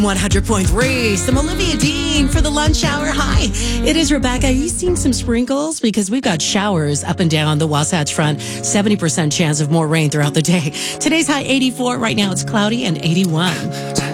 100.3, some Olivia Dean for the lunch hour. Hi, it is Rebecca. Are you seeing some sprinkles? Because we've got showers up and down the Wasatch Front. 70% chance of more rain throughout the day. Today's high 84. Right now it's cloudy and 81.